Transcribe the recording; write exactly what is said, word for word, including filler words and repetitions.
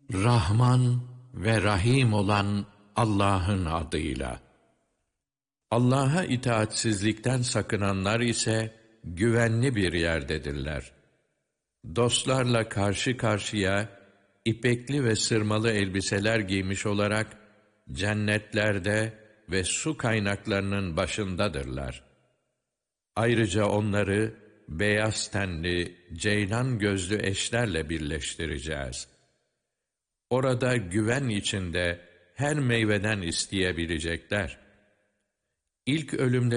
Rahman ve Rahim olan Allah'ın adıyla. Allah'a itaatsizlikten sakınanlar ise güvenli bir yerdedirler. Dostlarla karşı karşıya ipekli ve sırmalı elbiseler giymiş olarak cennetlerde ve su kaynaklarının başındadırlar. Ayrıca onları beyaz tenli, ceylan gözlü eşlerle birleştireceğiz. Orada güven içinde her meyveden isteyebilecekler. İlk ölümde